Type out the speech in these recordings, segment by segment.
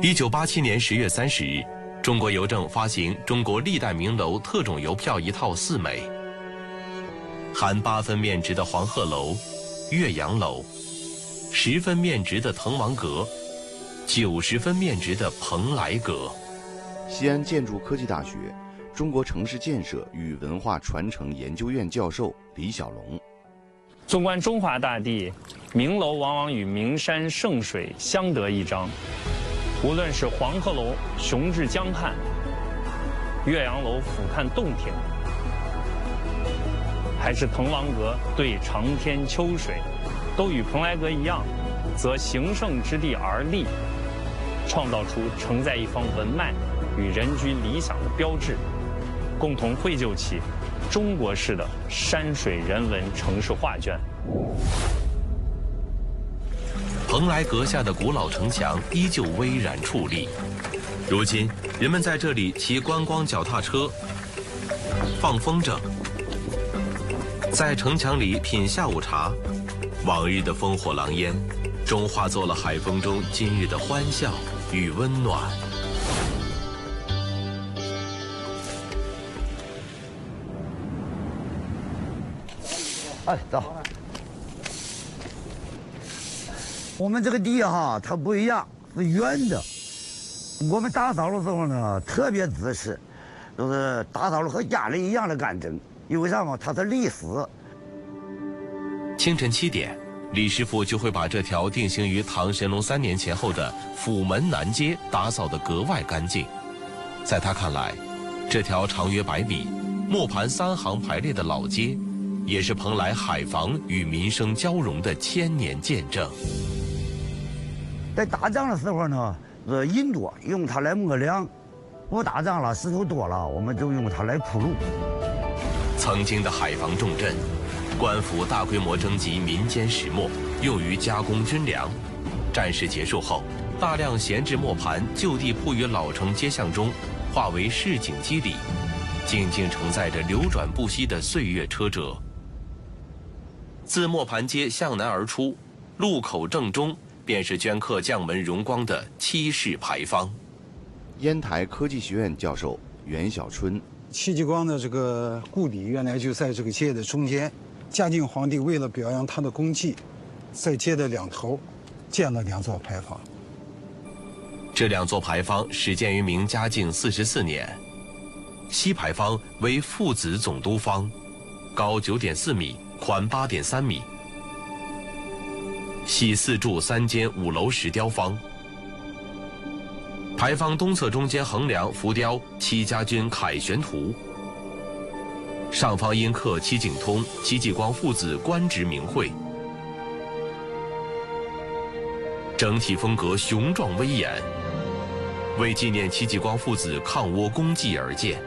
1987年10月30日，中国邮政发行中国历代名楼特种邮票1套4枚，含8分面值的黄鹤楼、岳阳楼，10分面值的滕王阁，90分面值的蓬莱阁。 西安建筑科技大学中国城市建设与文化传承研究院教授李小龙。 纵观中华大地，名楼往往与名山圣水相得益彰。无论是黄鹤楼雄峙江汉，岳阳楼俯瞰洞庭，还是滕王阁对长天秋水，都与蓬莱阁一样，择形胜之地而立，创造出承载一方文脉与人居理想的标志，共同绘就起中国式的山水人文城市画卷。 蓬莱阁下的古老城墙依旧巍然矗立，如今人们在这里骑观光脚踏车、放风筝，在城墙里品下午茶，往日的烽火狼烟，终化作了海风中今日的欢笑与温暖。 哎，走。我们这个地哈，它不一样，是圆的。我们打扫的时候呢，特别仔细，就是打扫的和家里一样的干净。因为啥嘛？它是历史。 清晨7点，李师傅就会把这条定型于唐神龙3年前后的府门南街打扫得格外干净。在他看来，这条长约100米、磨盘3行排列的老街，也是蓬莱海防与民生交融的千年见证。 在打仗的时候呢，人多，用它来磨粮；不打仗了，石头多了，我们就用它来铺路。 曾经的海防重镇，官府大规模征集民间石磨，用于加工军粮。战事结束后，大量闲置磨盘就地铺于老城街巷中，化为市井基里，静静承载着流转不息的岁月车辙。自磨盘街向南而出，路口正中便是镌刻将门荣光的七式牌坊。 烟台科技学院教授袁小春， 戚继光的这个故里原来就在这个街的中间，嘉靖皇帝为了表扬他的功绩，在街的两头建了2座牌坊。 这2座牌坊始建于明嘉靖44年，西牌坊为父子总督坊，高9.4米，宽8.3米。系4柱3间5楼石雕坊。牌坊东侧中间横梁浮雕戚家军凯旋图，上方阴刻戚景通、戚继光父子官职名讳，整体风格雄壮威严，为纪念戚继光父子抗倭功绩而建。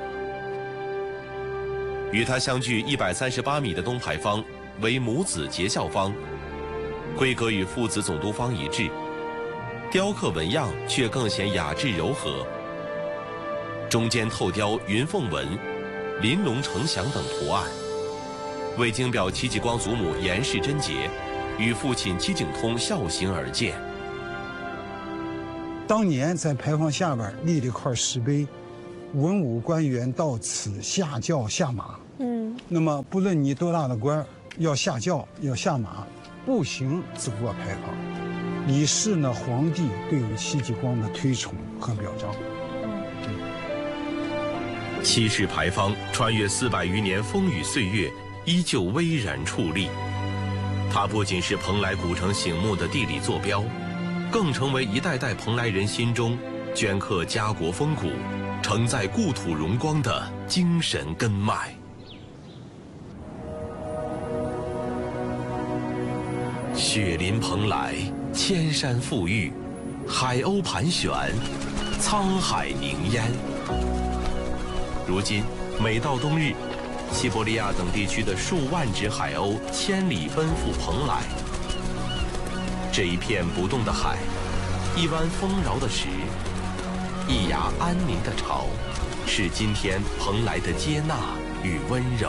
与它相距138米的东牌坊为母子节孝坊，规格与父子总督坊一致，雕刻纹样却更显雅致柔和。中间透雕云凤纹、玲珑呈祥等图案，为京表戚继光祖母严氏贞洁与父亲戚景通孝行而建。 当年在牌坊下边立了一块石碑，文武官员到此下轿下马。那么不论你多大的官，要下轿要下马，步行走过牌坊，以示呢皇帝对于戚继光的推崇和表彰。 七式牌坊穿越400余年风雨岁月，依旧巍然矗立。它不仅是蓬莱古城醒目的地理坐标，更成为一代代蓬莱人心中镌刻家国风骨、承载故土荣光的精神根脉。雪临蓬莱，千山馥郁，海鸥盘旋，沧海凝烟。如今，每到冬日，西伯利亚等地区的数万只海鸥千里奔赴蓬莱。这一片不动的海，一湾丰饶的石，一崖安宁的潮，是今天蓬莱的接纳与温柔。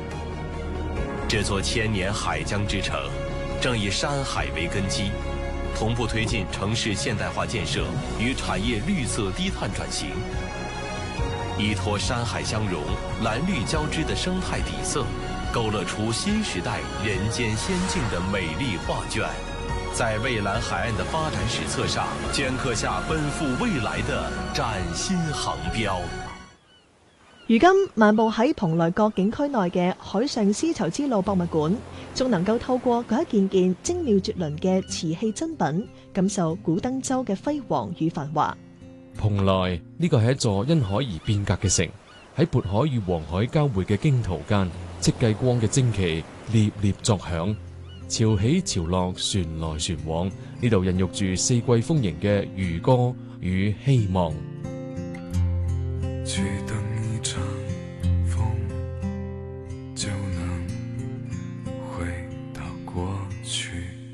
这座千年海疆之城，正以山海为根基， 同步推进城市现代化建设与产业绿色低碳转型，依托山海相融、蓝绿交织的生态底色，勾勒出新时代人间仙境的美丽画卷，在蔚蓝海岸的发展史册上镌刻下奔赴未来的崭新航标。 如今漫步喺蓬萊閣景區內嘅海上絲綢之路博物館，仲能夠透過嗰一件件精妙絕倫嘅瓷器珍品，感受古登州嘅輝煌與繁華。 蓬萊呢個係一座因海而變革嘅城，喺渤海與黃海交匯嘅驚濤間，戚繼光嘅旌旗獵獵作響，潮起潮落，船來船往，呢度孕育住四季豐盈嘅漁歌與希望。